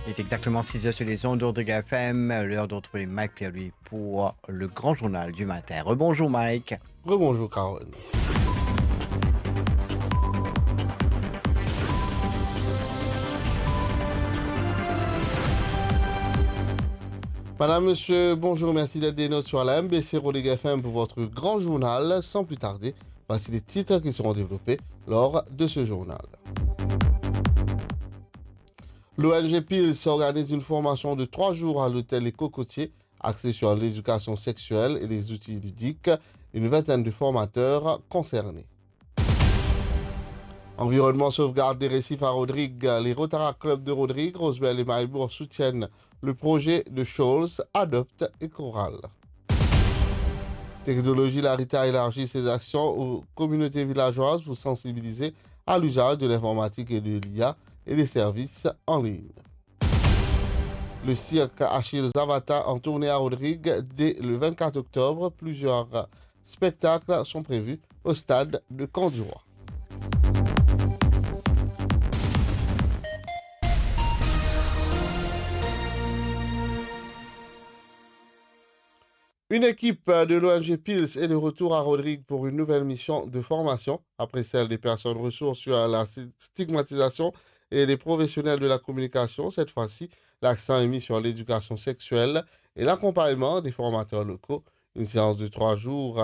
Il est exactement 6 heures sur les ondes d'Ordre FM, l'heure de retrouver Mike Pierre-Louis pour le grand journal du matin. Rebonjour Mike. Rebonjour Caroline. Madame, monsieur, bonjour, merci d'être des notes sur la MBC Rodrigue FM pour votre grand journal. Sans plus tarder, voici les titres qui seront développés lors de ce journal. L'ONG PILS organise une formation de 3 jours à l'hôtel Les Cocotiers, axée sur l'éducation sexuelle et les outils ludiques. Une vingtaine de formateurs concernés. Environnement sauvegarde des récifs à Rodrigue. Les Rotaract Club de Rodrigue, Rosebel et Maillebourg soutiennent le projet de Scholz, Adopte et Coral. Technologie Larita élargit ses actions aux communautés villageoises pour sensibiliser à l'usage de l'informatique et de l'IA et les services en ligne. Le cirque Achille Zavata en tournée à Rodrigue dès le 24 octobre. Plusieurs spectacles sont prévus au stade de Camp-du-Roi. Une équipe de l'ONG PILS est de retour à Rodrigue pour une nouvelle mission de formation, après celle des personnes ressources sur la stigmatisation et les professionnels de la communication. Cette fois-ci, l'accent est mis sur l'éducation sexuelle et l'accompagnement des formateurs locaux. Une séance de 3 jours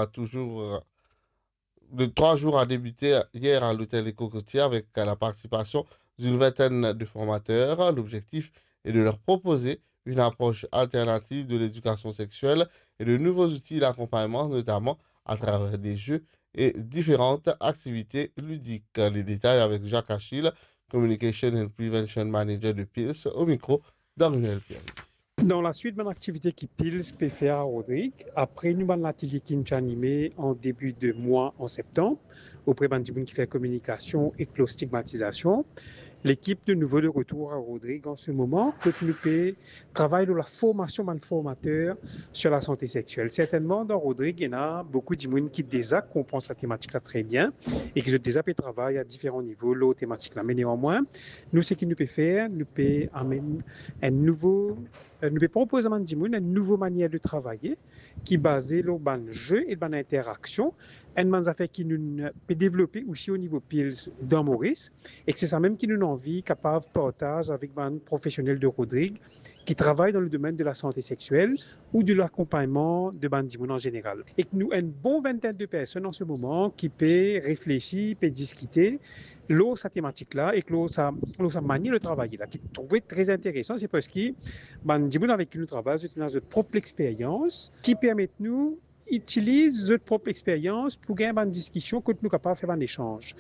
a débuté hier à l'hôtel des Cocotiers avec la participation d'une vingtaine de formateurs. L'objectif est de leur proposer une approche alternative de l'éducation sexuelle et de nouveaux outils d'accompagnement, notamment à travers des jeux et différentes activités ludiques. Les détails avec Jacques Achille, Communication and Prevention Manager de PILS, au micro d'Arunel Pierre. Dans la suite de mon activité qui PILS peut faire à Rodrigue, après nous avons l'atelier qui nous a animé en début de mois en septembre, auprès de gens qui fait communication et stigmatisation. L'équipe de nouveau de retour à Rodrigue en ce moment, que nous travaille dans la formation de formateurs sur la santé sexuelle. Certainement, dans Rodrigue, il y en a beaucoup de gens qui déjà comprennent cette thématique-là très bien et qui déjà travaillent à différents niveaux, l'autre thématique-là. Mais néanmoins, nous, ce que nous pouvons faire, nous pouvons amener nous pouvons proposer à gens une nouvelle manière de travailler qui est basée sur le jeu et l'interaction. Un affaire qui nous peut développer aussi au niveau PILS dans Maurice et que c'est ça même qui nous envie capable de partager avec les professionnels de Rodrigue qui travaillent dans le domaine de la santé sexuelle ou de l'accompagnement de bandimon en général. Et que nous avons une bonne vingtaine de personnes en ce moment qui peuvent réfléchir, peuvent discuter cette thématique-là et que ça manie le travail là, qui trouvait très intéressant, c'est parce que bandimon avec qui nous travaillons, c'est notre propre expérience qui permet nous utilise notre propre expérience pour gagner une discussion que nous sommes capables de faire un échange.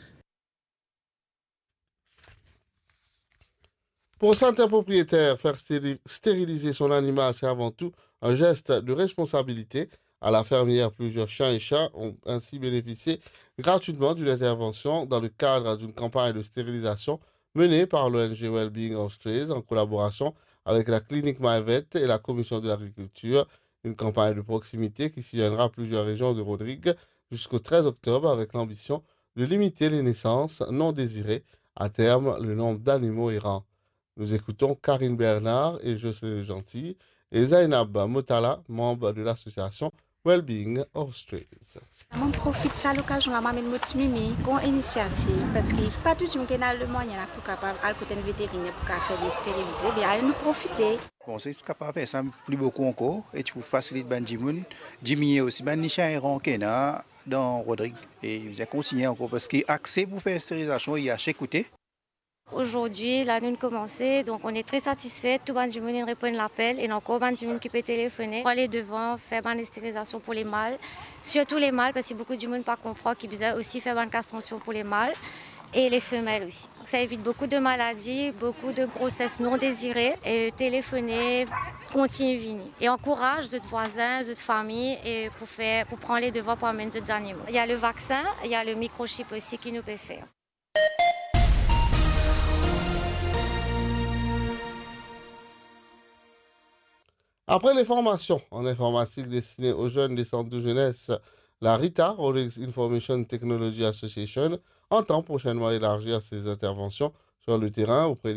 Pour certains propriétaires, faire stériliser son animal, c'est avant tout un geste de responsabilité. À la fermière, plusieurs chiens et chats ont ainsi bénéficié gratuitement d'une intervention dans le cadre d'une campagne de stérilisation menée par l'ONG Wellbeing Australia en collaboration avec la clinique MyVet et la commission de l'agriculture. Une campagne de proximité qui sillonnera plusieurs régions de Rodrigue jusqu'au 13 octobre avec l'ambition de limiter les naissances non désirées, à terme le nombre d'animaux errants. Nous écoutons Karine Bernard et Jocelyne Gentil et Zainab Motala, membre de l'association Wellbeing Australia. Je profite de cette occasion pour m'amener une initiative parce que pas tout le monde a le moyen pour capable de vétérinaire pour faire des stériliser. Bien, nous profiter. Bon, c'est capable de faire ça plus beaucoup encore et tu facilites les gens, diminuer aussi les chiens dans Rodrigue et vous continuer encore parce que l'accès pour faire la stérilisation il y a chez côté. Aujourd'hui, là, nous commençons, donc on est très satisfaits. Tout le monde répond à l'appel et encore des gens qui peuvent téléphoner pour aller devant, faire une stérilisation pour les mâles. Surtout les mâles, parce que beaucoup de gens ne comprennent pas qu'ils peuvent aussi faire une castration pour les mâles et les femelles aussi. Donc, ça évite beaucoup de maladies, beaucoup de grossesses non désirées. Et téléphoner, continuer à venir. Et encourage d'autres voisins, d'autres familles et pour prendre les devants pour amener d'autres animaux. Il y a le vaccin, il y a le microchip aussi qui nous peut faire. Après les formations en informatique destinées aux jeunes des centres de jeunesse, la RITA, Rodrigues Information Technology Association, entend prochainement élargir ses interventions sur le terrain auprès